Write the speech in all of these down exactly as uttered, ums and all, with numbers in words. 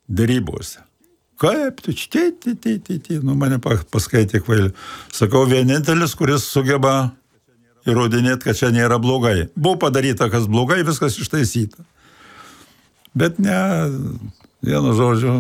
derybose. Kaip tu čia, tai, tai, tai, tai, nu mane paskaitė kvailį. Sakau, vienintelis, kuris sugeba įrodinėti, kad čia nėra blogai. Buvo padaryta, kas blogai, viskas ištaisyta. Bet ne, vienu žodžiu,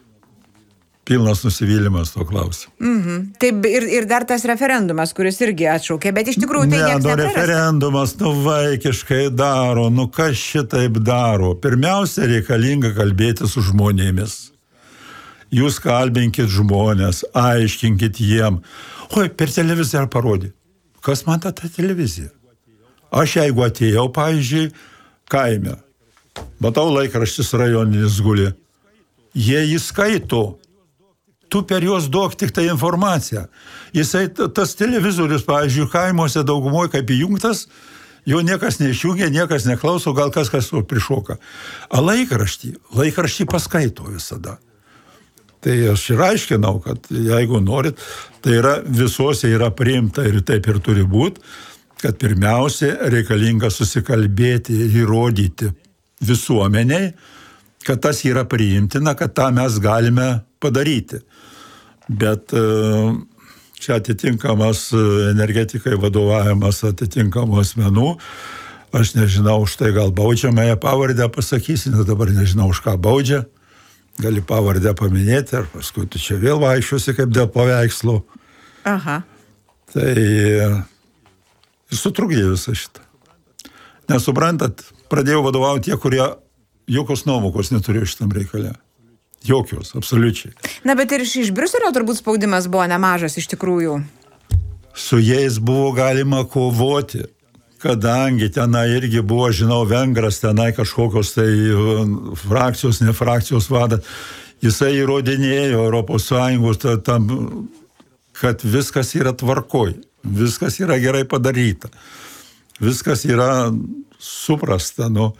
pilnas nusivylimas to klausimu. Mhm. Taip, ir, ir dar tas referendumas, kuris irgi atšaukė, bet iš tikrųjų tai ne, niekas nu, neprarasta. referendumas, nu vaikiškai daro, nu kas šitaip daro. Pirmiausia, reikalinga kalbėti su žmonėmis. Jūs kalbinkit žmonės, aiškinkit jiem. Oi, per televiziją parodė. Kas man ta, ta televizija? Aš jeigu atėjau, pavyzdžiui, kaime, matau laikraštis rajoninis guli, jie jį skaito. Tu per juos duok tik tai informaciją. Jisai, tas televizorius, pavyzdžiui, kaimuose daugumoje kaip įjungtas, jo niekas neišjungia, niekas neklauso, gal kas kas prišoka. A laikraštį, laikraštį paskaito visada. Tai aš ir aiškinau, kad jeigu norit, tai yra visuose yra priimta ir taip ir turi būti, kad pirmiausia reikalinga susikalbėti ir įrodyti visuomeniai, kad tas yra priimtina, kad tą mes galime padaryti. Bet čia atitinkamas energetikai vadovavimas atitinkamų asmenų, aš nežinau, už tai gal baudžiamąją pavardę pasakysi, nes dabar nežinau, už ką baudžia. Gali pavardę paminėti, ar paskui tu čia vėl vaikščiosi kaip dėl paveikslo. Aha. Tai ir sutrukdė visą šitą. Nesuprantat, pradėjau vadovauti tie, kurie jokios nuomokos neturėjo šitam reikale. Jokios, absoliučiai. Na, bet ir iš, iš Briuselio turbūt spaudimas buvo nemažas iš tikrųjų. Su jais buvo galima kovoti, kadangi tenai irgi buvo, žinau, vengras, tenai kažkokios tai frakcijos, ne frakcijos vadas. Jisai įrodinėjo Europos Sąjungos, tam, kad viskas yra tvarkoj, viskas yra gerai padaryta, viskas yra suprasta, nu.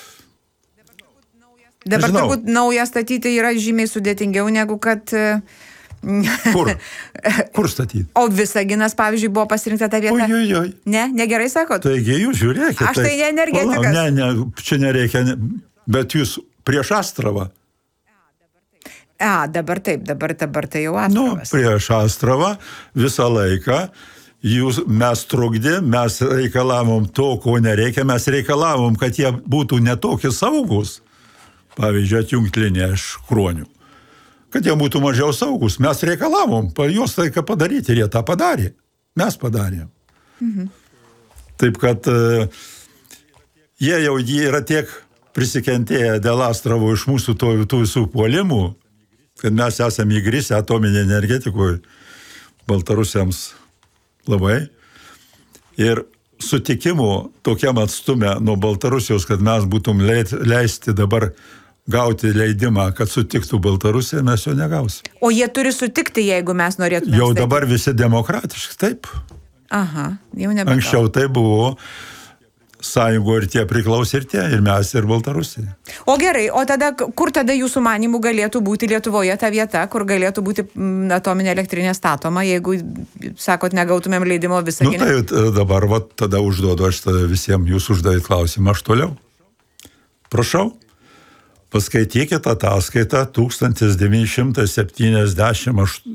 Dabar Nežinau. turbūt naują statyti yra žymiai sudėtingiau negu kad... Kur? Kur statyti? O Visaginas, pavyzdžiui, buvo pasirinkta ta vieta. Oi, oi, oi. Ne, negerai sakot? Taigi jūs žiūrėkite. Aš tai ne energetikas. Ne, ne, čia nereikia, ne, bet jūs prieš Astravą. A, dabar taip, dabar, dabar tai jau Nu, Astravas. prieš Astravą visą laiką jūs, mes trukdė, mes reikalavom to, ko nereikia, mes reikalavom, kad jie būtų netokie saugus. Pavyzdžiui, atjungti liniją iš Kruonių. Kad jie būtų mažiau saugus. Mes reikalavom, juos tai ką padaryti, ir jie tą padarė. Mes padarėm. Mhm. Taip kad uh, jie jau jie yra tiek prisikentėję dėl Astravo iš mūsų to, tų visų puolimų, kad mes esame įgrisę atominė energetikoje Baltarusiams labai. Ir sutikimų tokiam atstume nuo Baltarusijos, kad mes būtum leisti dabar gauti leidimą, kad sutiktų Baltarusija, mes jo negausim. O jie turi sutikti, jeigu mes norėtume... Jau statyti. dabar visi demokratiški, taip. Aha, jau nebe. Anksčiau tai buvo sąjungo ir tie priklausė ir tie, ir mes, ir Baltarusija. O gerai, o tada, kur tada jūsų manimų galėtų būti Lietuvoje ta vieta, kur galėtų būti mm, atominė elektrinė statoma, jeigu, sakot, negautumėm leidimo visą Nu tai dabar, va, tada užduodu aš tada visiems jūs uždavėt klausimą, aš toliau. Prašau. Paskaitykite ataskaitą tūkstantis devyni šimtai septyniasdešimt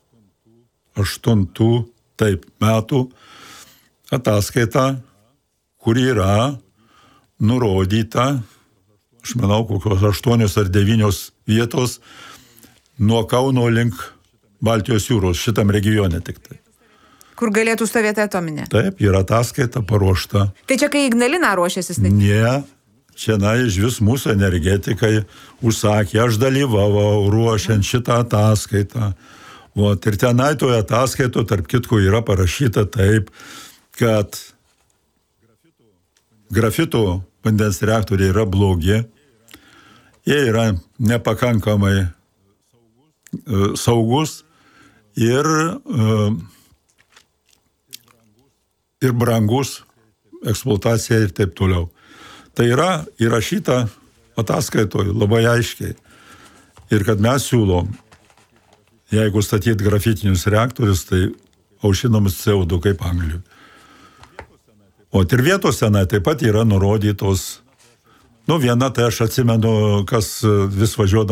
aštuntų taip, metų ataskaitą, kur yra nurodyta, aš manau, kokios aštuonios ar devynios vietos nuo Kauno link Baltijos jūros, šitam regione tik tai. Kur galėtų stovėti atominė? Taip, yra ataskaita paruošta. Tai čia, kai Ignalina ruošiasi statyti? Ne. Čia na, iš vis mūsų energetikai užsakė, aš dalyvavau ruošiant šitą ataskaitą. Vot, ir tenai toje ataskaitoje, tarp kitko, yra parašyta taip, kad grafito vandens reaktoriai yra blogi, jie yra nepakankamai uh, saugus ir, uh, ir brangus eksploatacija ir taip toliau. Tai yra įrašyta ataskaitoje labai aiškiai. Ir kad mes siūlom, jeigu statyti grafitinius reaktorius, tai aušinamus C O du kaip Anglijų. O ir vietos tenai taip pat yra nurodytos. Nu, viena, tai aš atsimenu, kas vis važiuodavo